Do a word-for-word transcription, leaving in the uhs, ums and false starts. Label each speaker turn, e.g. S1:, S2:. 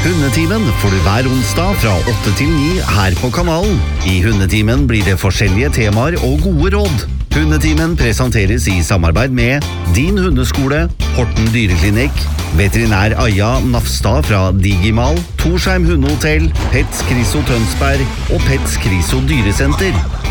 S1: Hundetimen får du hver onsdag fra åtte til ni her på kanalen. I Hundetimen blir det forskjellige temaer og gode råd. Hundetimen presenteres i samarbeid med Din Hundeskole, Horten Dyreklinikk, veterinær Aja Nafstad fra Digimal, Torsheim Hundehotell, Pets Kriso Tønsberg og Pets Kriso Dyresenter.